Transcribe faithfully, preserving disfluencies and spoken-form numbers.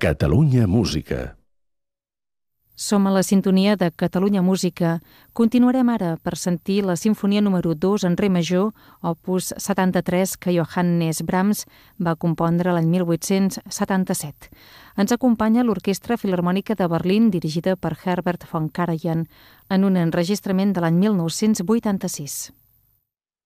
Catalunya Música. Som a la sintonia de Catalunya Música. Continuarem ara per sentir la sinfonia número dos en re major, opus setanta-tres, que Johannes Brahms va compondre l'any mil vuit-cents setanta-set. Ens acompanya l'Orquestra Filharmònica de Berlín, dirigida per Herbert von Karajan, en un enregistrament de l'any mil nou-cents vuitanta-sis.